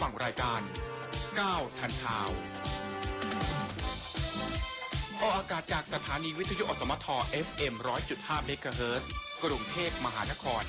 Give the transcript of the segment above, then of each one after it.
ฟังรายการ9ทันข่าวออกอากาศจากสถานีวิทยุอสมท FM 100.5 เมกะเฮิรตซ์กรุงเทพมหานคร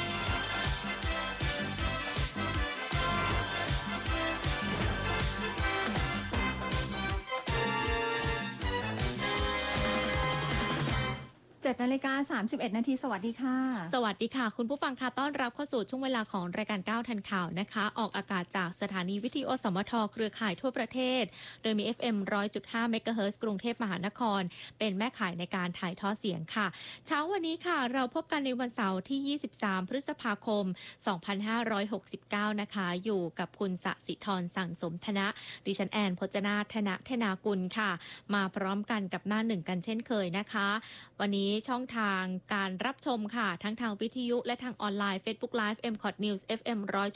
7:31 นาทีสวัสดีค่ะสวัสดีค่ะคุณผู้ฟังค่ะต้อนรับเข้าสู่ช่วงเวลาของรายการ9ทันข่าวนะคะออกอากาศจากสถานีวิทยุอสมทเครือข่ายทั่วประเทศโดยมี FM 100.5 เมกะเฮิรตซ์กรุงเทพมหานครเป็นแม่ข่ายในการถ่ายทอดเสียงค่ะเช้าวันนี้ค่ะเราพบกันในวันเสาร์ที่23พฤษภาคม2569นะคะอยู่กับคุณสศิธรสั่งสมธนะดิฉันแอนพจนาธนะธนากุลค่ะมาพร้อมกันกับหน้าหนึ่งกันเช่นเคยนะคะวันนี้ช่องทางการรับชมค่ะทั้งทางวิทยุและทางออนไลน์ Facebook Live MCOT News FM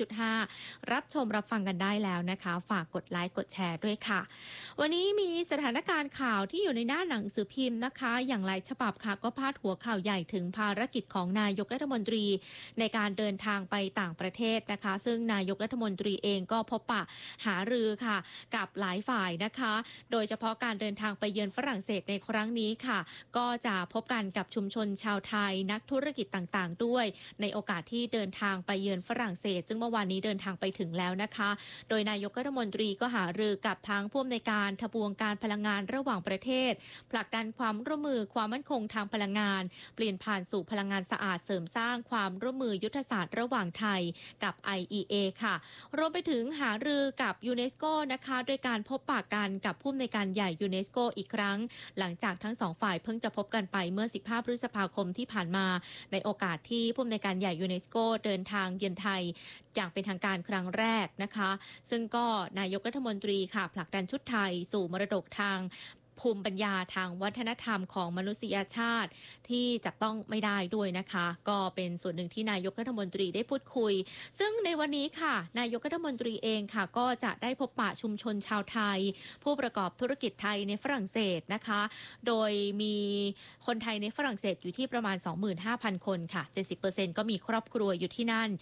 100.5 รับชมรับฟังกันได้แล้วนะคะฝากกดไลค์กดแชร์ด้วยค่ะวันนี้มีสถานการณ์ข่าวที่อยู่ในหน้าหนังสือพิมพ์นะคะอย่างหลายฉบับค่ะก็พาดหัวข่าวใหญ่ถึงภารกิจของนายกรัฐมนตรีในการเดินทางไปต่างประเทศนะคะซึ่งนายกรัฐมนตรีเองก็พบปะหารือค่ะกับหลายฝ่ายนะคะโดยเฉพาะการเดินทางไปเยือนฝรั่งเศสในครั้งนี้ค่ะก็จะพบกันกับชุมชนชาวไทยนักธุรกิจต่างๆด้วยในโอกาสที่เดินทางไปเยือนฝรั่งเศสซึ่งเมื่อวานนี้เดินทางไปถึงแล้วนะคะโดยนายกรัฐมนตรีก็หารือกับทางผู้อำนวยการทบวงการพลังงานระหว่างประเทศผลักดันความร่วมมือความมั่นคงทางพลังงานเปลี่ยนผ่านสู่พลังงานสะอาดเสริมสร้างความร่วมมือยุทธศาสตร์ระหว่างไทยกับ IEA ค่ะรวมไปถึงหารือกับยูเนสโกนะคะโดยการพบปะกันกับผู้อำนวยการใหญ่ยูเนสโกอีกครั้งหลังจากทั้งสองฝ่ายเพิ่งจะพบกันไปเมื่อ15พฤษภาคมที่ผ่านมาในโอกาสที่ผู้อำนวยการใหญ่ยูเนสโกเดินทางเยือนไทยอย่างเป็นทางการครั้งแรกนะคะซึ่งก็นายกรัฐมนตรีค่ะผลักดันชุดไทยสู่มรดกทางภูมิปัญญาทางวัฒนธรรมของมนุษยชาติที่จับต้องไม่ได้ด้วยนะคะก็เป็นส่วนหนึ่งที่นายกรัฐมนตรีได้พูดคุยซึ่งในวันนี้ค่ะนายกรัฐมนตรีเองค่ะก็จะได้พบปะชุมชนชาวไทยผู้ประกอบธุรกิจไทยในฝรั่งเศสนะคะโดยมีคนไทยในฝรั่งเศสอยู่ที่ประมาณ 25,000 คนค่ะ 70% ก็มีครอบครัวอยู่ที่นั่น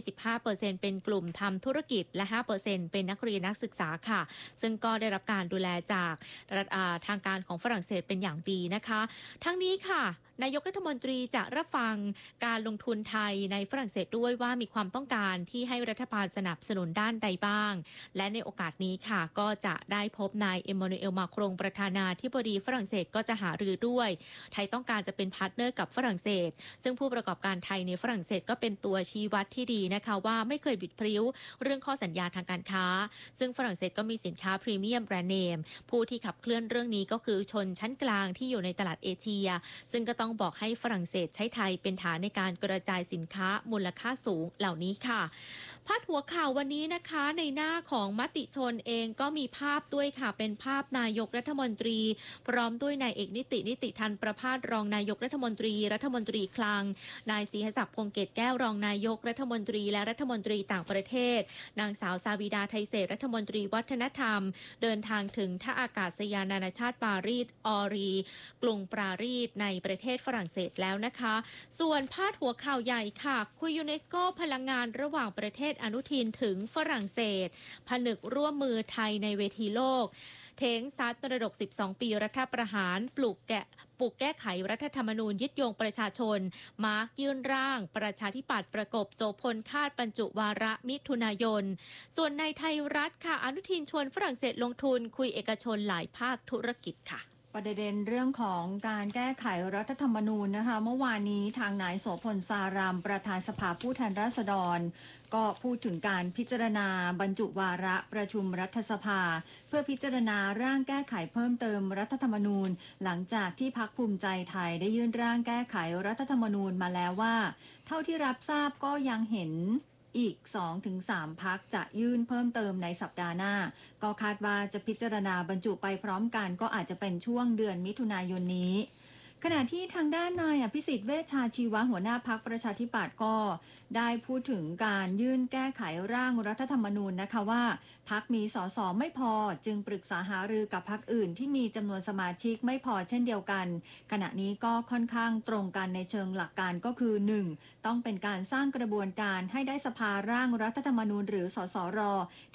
25% เป็นกลุ่มทำธุรกิจและ 5% เป็นนักเรียนนักศึกษาค่ะซึ่งก็ได้รับการดูแลจากทางการของฝรั่งเศสเป็นอย่างดีนะคะทั้งนี้ค่ะนายกรัฐมนตรีจะรับฟังการลงทุนไทยในฝรั่งเศสด้วยว่ามีความต้องการที่ให้รัฐบาลสนับสนุนด้านใดบ้างและในโอกาสนี้ค่ะก็จะได้พบนายเอมมานูเอลมาครงประธานาธิบดีฝรั่งเศสก็จะหารือด้วยไทยต้องการจะเป็นพาร์ทเนอร์กับฝรั่งเศสซึ่งผู้ประกอบการไทยในฝรั่งเศสก็เป็นตัวชี้วัดที่ดีนะคะว่าไม่เคยบิดพริ้วเรื่องข้อสัญญาทางการค้าซึ่งฝรั่งเศสก็มีสินค้าพรีเมียมแบรนด์เนมผู้ที่ขับเคลื่อนเรื่องนี้ก็คือชนชั้นกลางที่อยู่ในตลาดเอเชียซึ่งก็ต้องบอกให้ฝรั่งเศสใช้ไทยเป็นฐานในการกระจายสินค้ามูลค่าสูงเหล่านี้ค่ะพาดหัวข่าววันนี้นะคะในหน้าของมติชนเองก็มีภาพด้วยค่ะเป็นภาพนายกรัฐมนตรีพร้อมด้วยนายเอกนิติทันประภาสรองนายกรัฐมนตรีคลังนายศรีหศักดิ์พงษ์เกตแก้วรองนายกรัฐมนตรีและรัฐมนตรีต่างประเทศนางสาวซาบิดาไทเศษรัฐมนตรีวัฒนธรรมเดินทางถึงท่าอากาศยานนานาชาติปารีสออรีกรุงปารีสในประเทศฝรั่งเศสแล้วนะคะส่วนพาดหัวข่าวใหญ่ค่ะคุยยูเนสโกพลังงานระหว่างประเทศอนุทินถึงฝรั่งเศสผนึกร่วมมือไทยในเวทีโลกเท้งซัดมรดก12ปีรัฐประหารปลุกแก้ไขรัฐธรรมนูญยึดโยงประชาชนมาร์กยื่นร่างประชาธิปัตย์ประกบโสพลคาดบรรจุวาระมิถุนายนส่วนในไทยรัฐค่ะอนุทินชวนฝรั่งเศสลงทุนคุยเอกชนหลายภาคธุรกิจค่ะประเด็นเรื่องของการแก้ไขรัฐธรรมนูญนะคะเมื่อวานนี้ทางนายโสพลสารามประธานสภาผู้แทนราษฎรก็พูดถึงการพิจารณาบรรจุวาระประชุมรัฐสภาเพื่อพิจารณาร่างแก้ไขเพิ่มเติมรัฐธรรมนูญหลังจากที่พรรคภูมิใจไทยได้ยื่นร่างแก้ไขรัฐธรรมนูญมาแล้วว่าเท่าที่รับทราบก็ยังเห็นอีก 2-3 พรรคจะยื่นเพิ่มเติมในสัปดาห์หน้าก็คาดว่าจะพิจารณาบรรจุไปพร้อมกันก็อาจจะเป็นช่วงเดือนมิถุนายนนี้ ขณะที่ทางด้านนายอภิสิทธิ์เวชชาชีวะหัวหน้าพรรคประชาธิปัตย์ก็ได้พูดถึงการยื่นแก้ไขร่างรัฐธรรมนูญนะคะว่าพรรคมีสสไม่พอจึงปรึกษาหารือกับพรรคอื่นที่มีจำนวนสมาชิกไม่พอเช่นเดียวกันขณะนี้ก็ค่อนข้างตรงกันในเชิงหลักการก็คือ 1. ต้องเป็นการสร้างกระบวนการให้ได้สภาร่างรัฐธรรมนูญหรือสสร